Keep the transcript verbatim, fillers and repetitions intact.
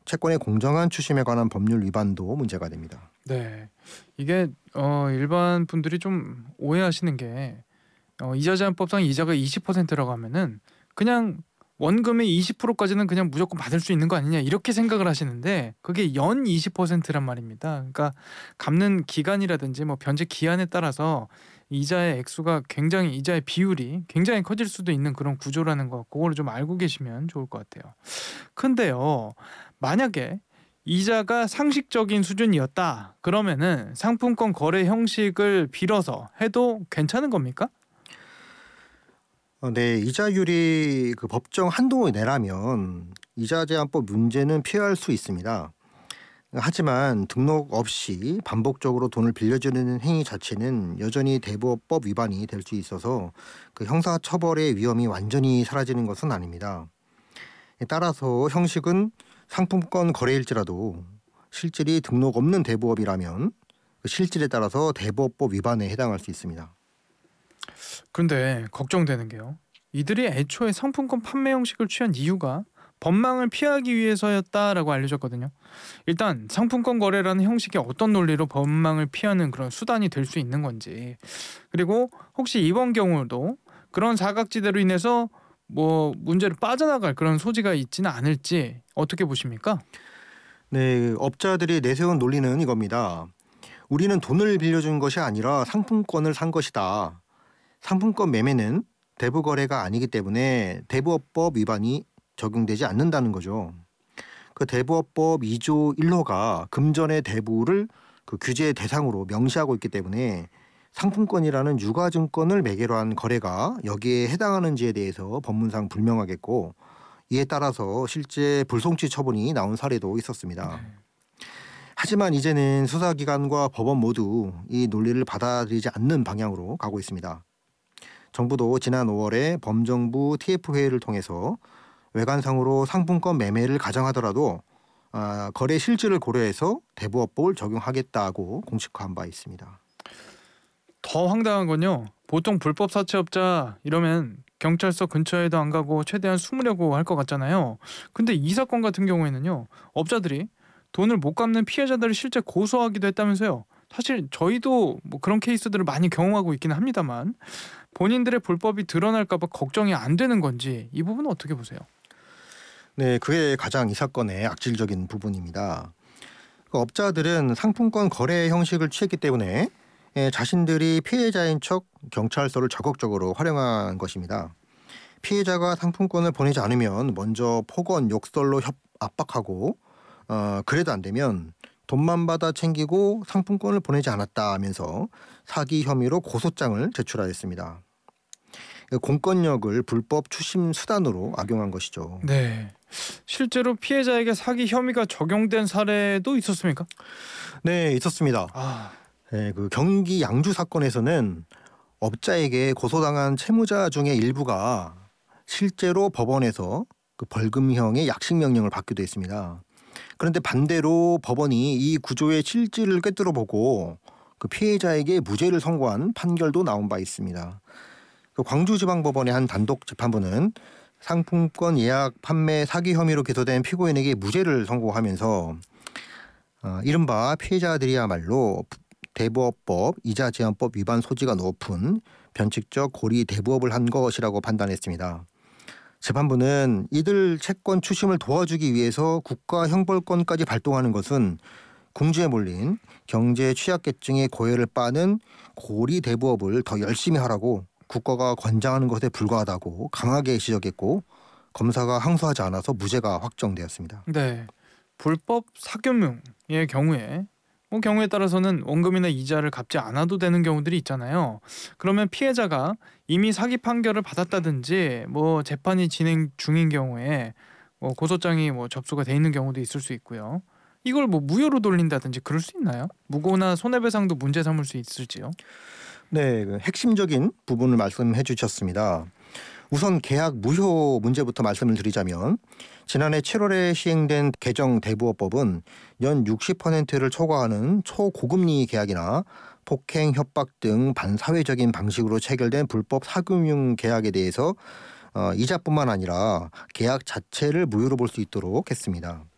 채권의 공정한 추심에 관한 법률 위반도 문제가 됩니다. 네, 이게 어, 일반 분들이 좀 오해하시는 게 어, 이자 제한법상 이자가 이십 퍼센트라고 하면은 그냥 원금의 이십 퍼센트까지는 그냥 무조건 받을 수 있는 거 아니냐 이렇게 생각을 하시는데 그게 연 이십 퍼센트란 말입니다. 그러니까 갚는 기간이라든지 뭐 변제 기한에 따라서 이자의 액수가 굉장히 이자의 비율이 굉장히 커질 수도 있는 그런 구조라는 거 그거를 좀 알고 계시면 좋을 것 같아요. 근데요, 만약에 이자가 상식적인 수준이었다 그러면은 상품권 거래 형식을 빌어서 해도 괜찮은 겁니까? 어, 네, 이자율이 그 법정 한도 내라면 이자 제한법 문제는 피할 수 있습니다. 하지만 등록 없이 반복적으로 돈을 빌려주는 행위 자체는 여전히 대부업법 위반이 될 수 있어서 그 형사처벌의 위험이 완전히 사라지는 것은 아닙니다. 따라서 형식은 상품권 거래일지라도 실질이 등록 없는 대부업이라면 그 실질에 따라서 대부업법 위반에 해당할 수 있습니다. 근데 걱정되는 게요. 이들이 애초에 상품권 판매 형식을 취한 이유가 법망을 피하기 위해서였다라고 알려졌거든요. 일단 상품권 거래라는 형식이 어떤 논리로 법망을 피하는 그런 수단이 될 수 있는 건지, 그리고 혹시 이번 경우도 그런 사각지대로 인해서 뭐 문제를 빠져나갈 그런 소지가 있지는 않을지 어떻게 보십니까? 네, 업자들이 내세운 논리는 이겁니다. 우리는 돈을 빌려준 것이 아니라 상품권을 산 것이다. 상품권 매매는 대부 거래가 아니기 때문에 대부업법 위반이 적용되지 않는다는 거죠. 그 대부업법 이 조 일 호가 금전의 대부를 그 규제의 대상으로 명시하고 있기 때문에 상품권이라는 유가증권을 매개로 한 거래가 여기에 해당하는지에 대해서 법문상 불명하겠고, 이에 따라서 실제 불송치 처분이 나온 사례도 있었습니다. 네. 하지만 이제는 수사기관과 법원 모두 이 논리를 받아들이지 않는 방향으로 가고 있습니다. 정부도 지난 오월에 범정부 티에프회의를 통해서 외관상으로 상품권 매매를 가정하더라도 아, 거래 실질을 고려해서 대부업법을 적용하겠다고 공식화한 바 있습니다. 더 황당한 건요. 보통 불법 사채업자 이러면 경찰서 근처에도 안 가고 최대한 숨으려고 할 것 같잖아요. 근데 이 사건 같은 경우에는요. 업자들이 돈을 못 갚는 피해자들을 실제 고소하기도 했다면서요. 사실 저희도 뭐 그런 케이스들을 많이 경험하고 있기는 합니다만 본인들의 불법이 드러날까 봐 걱정이 안 되는 건지 이 부분은 어떻게 보세요? 네, 그게 가장 이 사건의 악질적인 부분입니다. 그 업자들은 상품권 거래 형식을 취했기 때문에 예, 자신들이 피해자인 척 경찰서를 적극적으로 활용한 것입니다. 피해자가 상품권을 보내지 않으면 먼저 폭언, 욕설로 협, 압박하고 어, 그래도 안 되면 돈만 받아 챙기고 상품권을 보내지 않았다 하면서 사기 혐의로 고소장을 제출하였습니다. 공권력을 불법 추심 수단으로 악용한 것이죠. 네. 실제로 피해자에게 사기 혐의가 적용된 사례도 있었습니까? 네, 있었습니다. 아, 네, 그 경기 양주 사건에서는 업자에게 고소당한 채무자 중에 일부가 실제로 법원에서 그 벌금형의 약식 명령을 받기도 했습니다. 그런데 반대로 법원이 이 구조의 실질을 꿰뚫어 보고 그 피해자에게 무죄를 선고한 판결도 나온 바 있습니다. 그 광주지방법원의 한 단독 재판부는 상품권 예약 판매 사기 혐의로 기소된 피고인에게 무죄를 선고하면서 어, 이른바 피해자들이야말로 대부업법 이자 제한법 위반 소지가 높은 변칙적 고리 대부업을 한 것이라고 판단했습니다. 재판부는 이들 채권 추심을 도와주기 위해서 국가 형벌권까지 발동하는 것은 궁지에 몰린 경제 취약계층의 고열을 빠는 고리 대부업을 더 열심히 하라고 국가가 권장하는 것에 불과하다고 강하게 지적했고, 검사가 항소하지 않아서 무죄가 확정되었습니다. 네. 불법 사교명의 경우에 뭐 경우에 따라서는 원금이나 이자를 갚지 않아도 되는 경우들이 있잖아요. 그러면 피해자가 이미 사기 판결을 받았다든지 뭐 재판이 진행 중인 경우에 뭐 고소장이 뭐 접수가 돼 있는 경우도 있을 수 있고요. 이걸 뭐 무효로 돌린다든지 그럴 수 있나요? 무고나 손해배상도 문제 삼을 수 있을지요? 네, 그 핵심적인 부분을 말씀해 주셨습니다. 우선 계약 무효 문제부터 말씀을 드리자면 지난해 칠월에 시행된 개정 대부업법은 연 육십 퍼센트를 초과하는 초고금리 계약이나 폭행, 협박 등 반사회적인 방식으로 체결된 불법 사금융 계약에 대해서 어, 이자뿐만 아니라 계약 자체를 무효로 볼 수 있도록 했습니다.